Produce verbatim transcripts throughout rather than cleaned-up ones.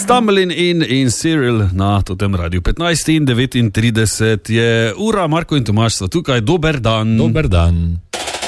Stumbling in in Cyril na tem radiju. petnajst in devetintrideset je ura, Marko in Tomaž so tukaj. Dober dan. Dober dan.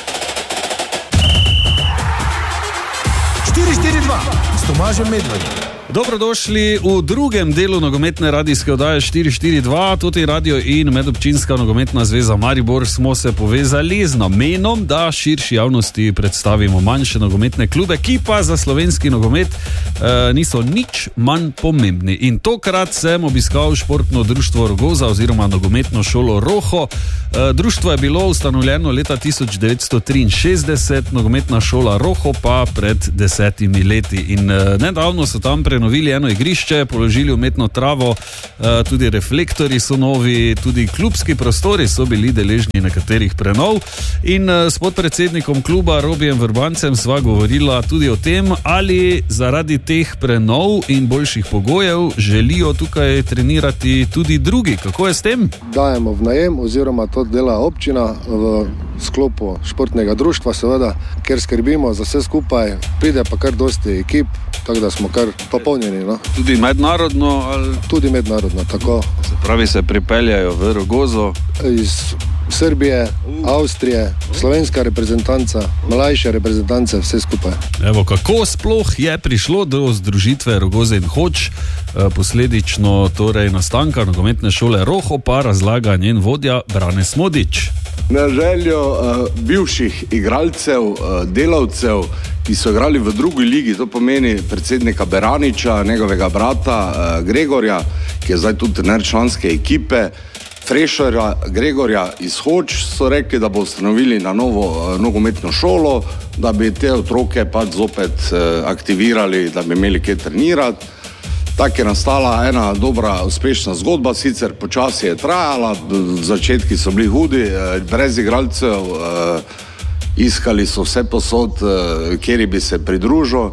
štiri štiri dva s Tomažem Medvedom. Dobrodošli v drugem delu nogometne radijske oddaje štiri štiri dva. Tudi radio in medobčinska nogometna zveza Maribor smo se povezali z namenom, da širši javnosti predstavimo manjše nogometne klube, ki pa za slovenski nogomet eh, niso nič manj pomembni. In tokrat sem obiskal športno društvo Rogoza oziroma nogometno šolo Roho. Eh, društvo je bilo ustanovljeno leta tisoč devetsto triinšestdeset, nogometna šola Roho pa pred desetimi leti. In eh, nedavno so tam pre prenovili eno igrišče, položili umetno travo, tudi reflektori so novi, tudi klubski prostori so bili deležni nekaterih prenov. In s podpredsednikom kluba Robijem Vrbancem sva govorila tudi o tem, ali zaradi teh prenov in boljših pogojev želijo tukaj trenirati tudi drugi. Kako je s tem? Dajemo v najem oziroma to dela občina v sklopu športnega društva, seveda, ker skrbimo za vse skupaj, pride pa kar dosti ekip, tako da smo kar popolnjeni. No? Tudi mednarodno? Ali... Tudi mednarodno, tako. Se pravi, se pripeljajo v Rogozo? Iz Srbije, Avstrije, slovenska reprezentanca, mlajše reprezentance, vse skupaj. Evo, kako sploh je prišlo do združitve Rogoze in Hoč, posledično torej nastanka nogometne šole Roho, pa razlaga njen vodja Brane Smodič. Na željo uh, bivših igralcev, uh, delavcev, ki so igrali v drugi ligi, to pomeni predsednika Beraniča, njegovega brata uh, Gregorja, ki je zdaj tudi trener članske ekipe, Frešera Gregorja iz Hoč, so rekli, da bo ustanovili na novo uh, nogometno šolo, da bi te otroke pač zopet uh, aktivirali, da bi imeli kje trenirati. Tako je nastala ena dobra, uspešna zgodba, sicer počasi je trajala, začetki so bili hudi, brez igralcev, iskali so vse posod, kjer bi se pridružil.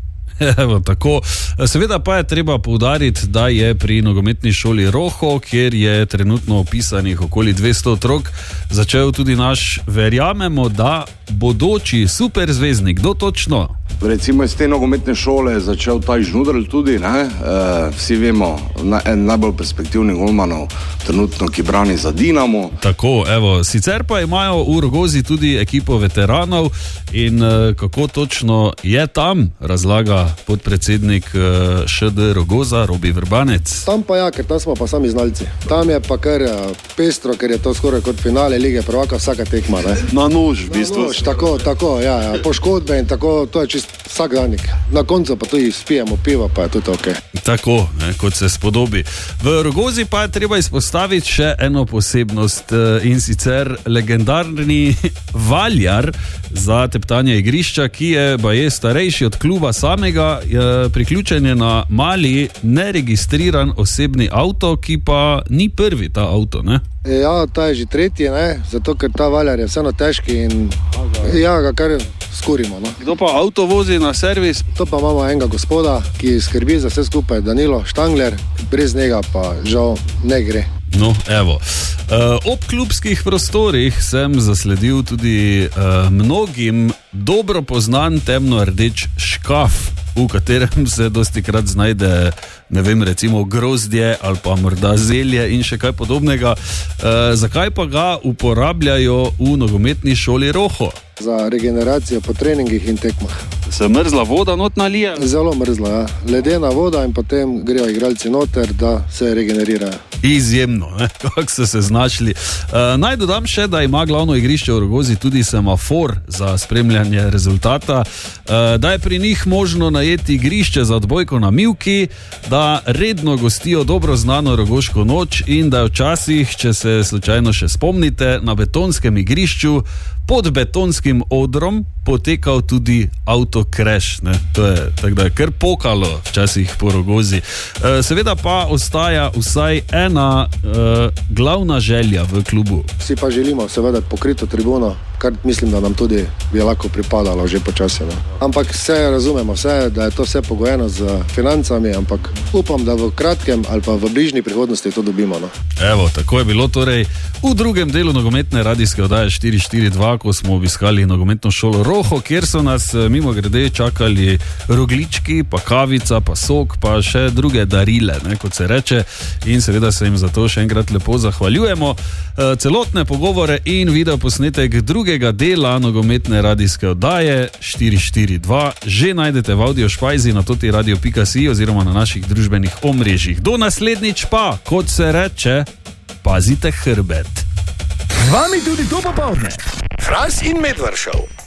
Evo, tako. Seveda pa je treba poudariti, da je pri nogometni šoli Roho, kjer je trenutno opisanih okoli dvesto otrok, začel tudi naš, verjamemo, da bodoči superzvezdnik. Kdo točno? Recimo iz te nogometne šole je začel Taj Žnudrl tudi, ne? E, vsi vemo, na, en najbolj perspektivnih golmanov trenutno, ki brani za Dinamo. Tako, evo, sicer pa imajo v Rogozi tudi ekipo veteranov in e, kako točno je tam, razlaga podpredsednik e, Š D Rogoza Robi Vrbanec. Tam pa ja, ker tam smo pa sami znalci. Tam je pa kar pestro, ker je to skoraj kot finale lige prvaka, vsaka tekma, ne? Na nož, v bistvu. Na nož, tako, tako, ja, ja, poškodbe in tako, to je čist vsak danik. Na koncu pa tudi spijemo piva, pa je tudi ok. Tako, ne, kot se spodobi. V Rogozi pa je treba izpostaviti še eno posebnost in sicer legendarni valjar za teptanje igrišča, ki je baje starejši od kluba samega, priključen je na mali neregistriran osebni avto, ki pa ni prvi ta avto, ne? Ja, ta je že tretji, ne, zato ker ta valjar je vseeno težki in ja, ga kar skurimo, no. Kdo pa avto vozi na servis? To pa imamo enega gospoda, ki skrbi za vse skupaj, Danilo Štangler, brez njega pa žal ne gre. No, evo. Uh, ob klubskih prostorih sem zasledil tudi uh, mnogim dobro poznan temno-rdeč škaf, v katerem se dostikrat znajde, ne vem, recimo grozdje ali pa morda zelje in še kaj podobnega. Uh, zakaj pa ga uporabljajo v nogometni šoli Roho? Za regeneracijo po treningih in tekmah. Se mrzla voda not nalije? Zelo mrzla, ja. Ledena voda in potem grejo igralci noter, da se regenerirajo. Izjemno, ne? Kako so se znašli. Uh, naj dodam še, da ima glavno igrišče v Rogozi tudi semafor za spremljanje rezultata, uh, da je pri njih možno najeti igrišče za odbojko na mivki, da redno gostijo dobro znano rogoško noč in da včasih, če se slučajno še spomnite, na betonskem igrišču pod betonskim odrom potekal tudi avtokreš. To je tako, da je kar pokalo včasih po Rogozi. E, seveda pa ostaja vsaj ena e, glavna želja v klubu. Vsi pa želimo seveda pokrito tribuno, kar mislim, da nam tudi bi lahko pripadalo že počasi. No. Ampak vse razumemo, vse, da je to vse pogojeno z financami, ampak upam, da v kratkem ali pa v bližnji prihodnosti to dobimo. No. Evo, tako je bilo torej v drugem delu nogometne radijske oddaje štiri štiri dva, ko smo obiskali nogometno šolo Roho, kjer so nas mimo grede čakali roglički, pa kavica, pa sok, pa še druge darile, ne, kot se reče, in seveda se jim za to še enkrat lepo zahvaljujemo. Celotne pogovore in video posnetek drugega dela nogometne radijske oddaje štiri štiri dva že najdete v audio špajzi na toti radio pika si oziroma na naših družbenih omrežjih. Do naslednjič pa, kot se reče, pazite hrbet. Z vami tudi to popoldne. Fras in Medvard Show.